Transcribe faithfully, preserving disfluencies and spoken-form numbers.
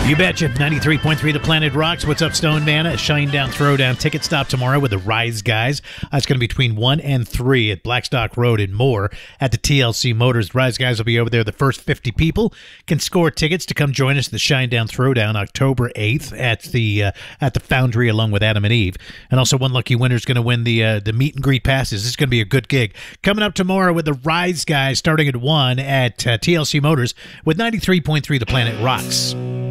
You betcha. ninety-three point three The Planet Rocks. What's up, Stone Man? A Shinedown Throwdown ticket stop tomorrow with the Rise Guys. Uh, it's going to be between one and three at Blackstock Road and more at the T L C Motors. The Rise Guys will be over there. The first fifty people can score tickets to come join us at the Shinedown Throwdown October eighth at the uh, at the Foundry along with Adam and Eve. And also one lucky winner is going to win the uh, the meet and greet passes. This is going to be a good gig. Coming up tomorrow with the Rise Guys starting at one at uh, T L C Motors with ninety-three point three The Planet Rocks.